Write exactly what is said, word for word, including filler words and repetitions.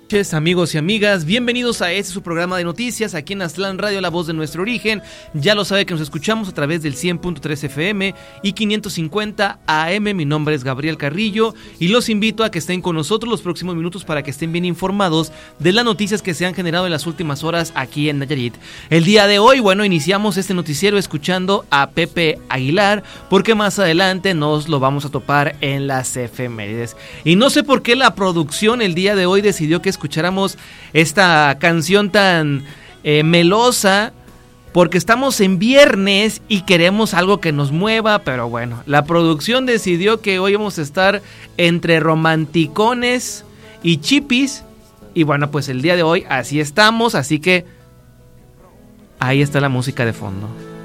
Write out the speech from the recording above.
Noches, amigos y amigas, bienvenidos a este su programa de noticias aquí en Aztlán Radio, la voz de nuestro origen. Ya lo sabe que nos escuchamos a través del cien punto tres F M y quinientos cincuenta A M. Mi nombre es Gabriel Carrillo y los invito a que estén con nosotros los próximos minutos para que estén bien informados de las noticias que se han generado en las últimas horas aquí en Nayarit. El día de hoy, bueno, iniciamos este noticiero escuchando a Pepe Aguilar, porque más adelante nos lo vamos a topar en las efemérides. Y no sé por qué la producción el día de hoy decidió que escucháramos esta canción tan eh, melosa, porque estamos en viernes y queremos algo que nos mueva, pero bueno, la producción decidió que hoy vamos a estar entre romanticones y chipis, y bueno, pues el día de hoy así estamos, así que ahí está la música de fondo.